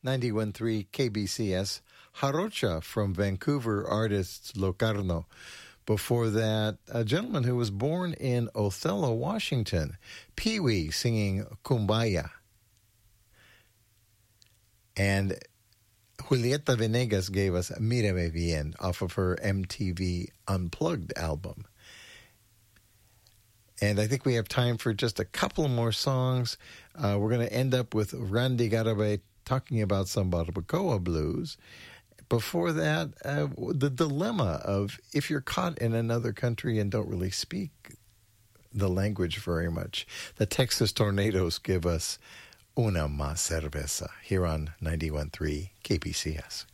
91.3 KBCS, Jarocha from Vancouver artist Locarno. Before that, a gentleman who was born in Othello, Washington, Pee Wee singing Kumbaya. And Julieta Venegas gave us Mírame Bien off of her MTV Unplugged album. And I think we have time for just a couple more songs. We're going to end up with Randy Garabay talking about some Barbacoa blues. Before that, the dilemma of if you're caught in another country and don't really speak the language very much. The Texas Tornadoes give us Una Más Cerveza here on 91.3 KBCS.